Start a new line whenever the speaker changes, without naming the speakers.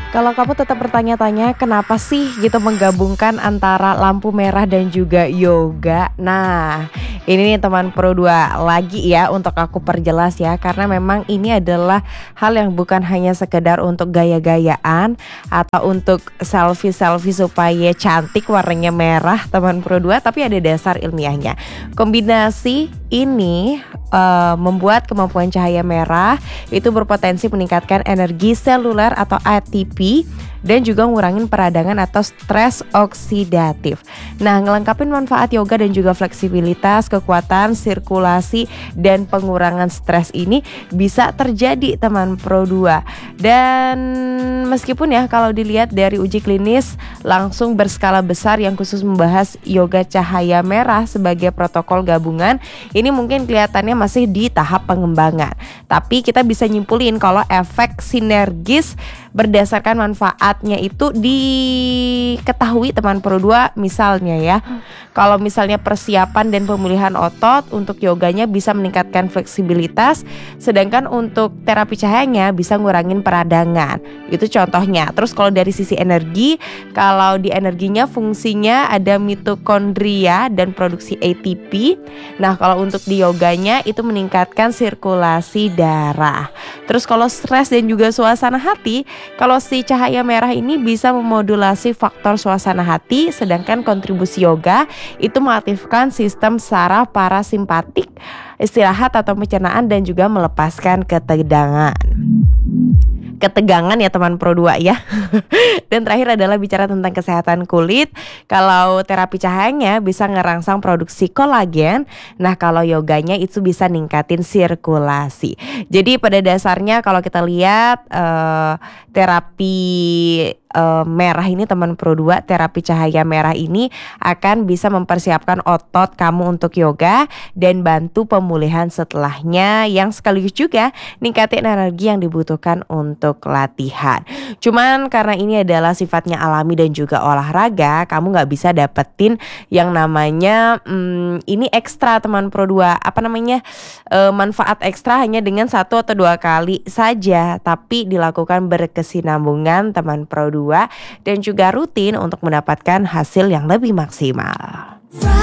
Kalau kamu tetap bertanya-tanya kenapa sih gitu menggabungkan antara lampu merah dan juga yoga. Nah, ini nih teman Pro 2 lagi ya untuk aku perjelas ya, karena memang ini adalah hal yang bukan hanya sekedar untuk gaya-gayaan atau untuk selfie-selfie supaya cantik warnanya merah teman Pro 2, tapi ada dasar ilmiahnya. Kombinasi ini membuat kemampuan cahaya merah itu berpotensi meningkatkan energi seluler atau ATP dan juga ngurangin peradangan atau stres oksidatif. Nah, ngelengkapin manfaat yoga dan juga fleksibilitas, kekuatan, sirkulasi, dan pengurangan stres ini bisa terjadi teman Pro 2. Dan meskipun ya kalau dilihat dari uji klinis langsung berskala besar yang khusus membahas yoga cahaya merah sebagai protokol gabungan, ini mungkin kelihatannya masih di tahap pengembangan. Tapi kita bisa nyimpulin kalau efek sinergis berdasarkan manfaatnya itu diketahui teman Pro 2. Misalnya ya, kalau misalnya persiapan dan pemulihan otot untuk yoganya bisa meningkatkan fleksibilitas, sedangkan untuk terapi cahayanya bisa ngurangin peradangan. Itu contohnya. Terus kalau dari sisi energi, kalau di energinya fungsinya ada mitokondria dan produksi ATP. Nah, kalau untuk di yoganya itu meningkatkan sirkulasi darah. Terus kalau stres dan juga suasana hati, kalau si cahaya merah ini bisa memodulasi faktor suasana hati, sedangkan kontribusi yoga itu mengaktifkan sistem saraf parasimpatik, istirahat atau pencernaan, dan juga melepaskan ketegangan ya teman Pro 2 ya. Dan terakhir adalah bicara tentang kesehatan kulit. Kalau terapi cahayanya bisa ngerangsang produksi kolagen. Nah, kalau yoganya itu bisa ningkatin sirkulasi. Jadi pada dasarnya kalau kita lihat terapi merah ini teman Pro 2, terapi cahaya merah ini akan bisa mempersiapkan otot kamu untuk yoga dan bantu pemulihan setelahnya, yang sekaligus juga ningkatin energi yang dibutuhkan untuk latihan. Cuman karena ini adalah sifatnya alami dan juga olahraga, kamu gak bisa dapetin yang namanya ini ekstra teman Pro 2, manfaat ekstra hanya dengan 1 atau 2 kali saja, tapi dilakukan berkesinambungan teman Pro 2 dan juga rutin untuk mendapatkan hasil yang lebih maksimal.